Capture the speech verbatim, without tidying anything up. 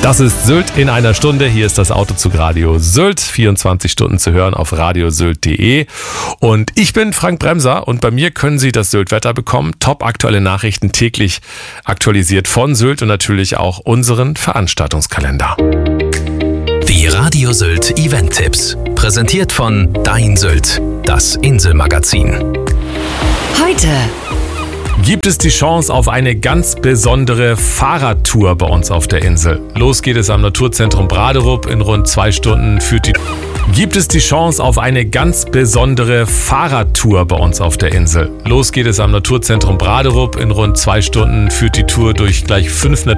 Das ist Sylt in einer Stunde. Hier ist das Autozug Radio Sylt. vierundzwanzig Stunden zu hören auf radiosylt punkt de. Und ich bin Frank Bremser und bei mir können Sie das Sylt-Wetter bekommen. Top aktuelle Nachrichten täglich aktualisiert von Sylt und natürlich auch unseren Veranstaltungskalender. Die Radio Sylt Event-Tipps. Präsentiert von Dein Sylt, das Inselmagazin. Heute gibt es die Chance auf eine ganz besondere Fahrradtour bei uns auf der Insel. Los geht es am Naturzentrum Braderup. In rund zwei Stunden führt die gibt es die Chance auf eine ganz besondere Fahrradtour bei uns auf der Insel. Los geht es am Naturzentrum Braderup. In rund zwei Stunden führt die Tour durch gleich fünf